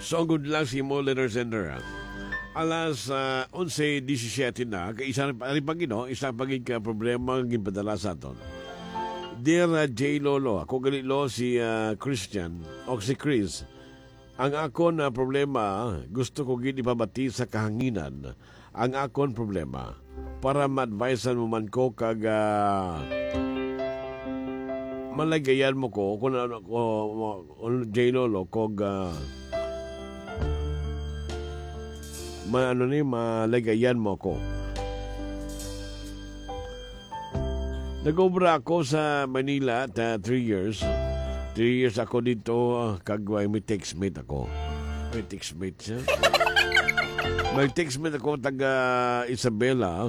So, good lang si mo letter sender. Alas 11:17 na, kay isang pagino, isang pagig ka problema ang ginpadala sa aton. Dear J. Lolo, ako ganito si Christian, o si Chris. Ang akon na problema, gusto ko gid ipabati sa kahanginan. Ang akon problema, para ma-advisean mo man ko kag malagayan mo ko, kung ano ko, J. Lolo, kog malagayan mo ko. Nag-obra ako sa Manila 3 years. 3 years ako dito, kagway may textmate ako. May textmate siya. May textmate ako taga Isabela.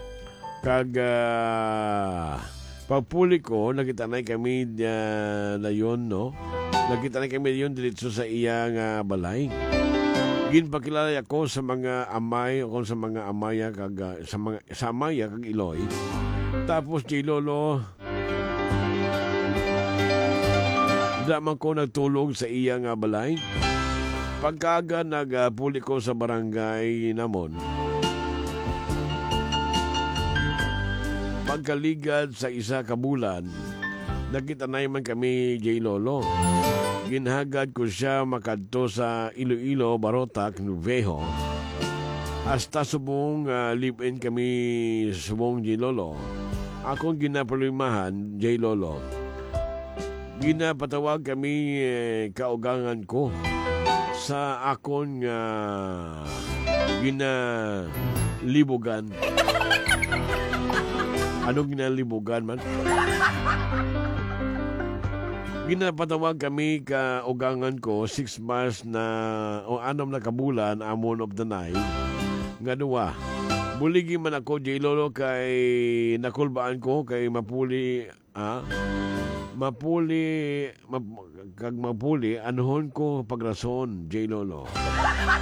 Pagpuli ko, nakita na kami na yun, no? Nakita na kami yun dito sa iyang balay. Ginpakilala ako sa mga amay o sa mga amaya kag sa amaya kag Iloy. Tapos si Lolo daman ko nagtulog sa iyang balay. Pagkaga nagpuli ko sa barangay namon. Pagkaligad sa isa ka bulan, nakita na man kami J. Lolo. Ginhagad ko siya makadto sa Iloilo, Barotac, Nuevo. Hasta subong live-in kami subong J. Lolo. Akong ginapalumahan, J. Lolo. Ginapatawag kami kaugangan ko sa akong ginalibugan. Anong ginalibugan man? Ginapatawag kami kaugangan ko 6 months na o 6 na kabulan amon of the night. Nga duwa. Buligi man ako, J. Lolo, kay nakulbaan ko, kay mapuli, mapuli, anuhon ko pagrason, J. Lolo.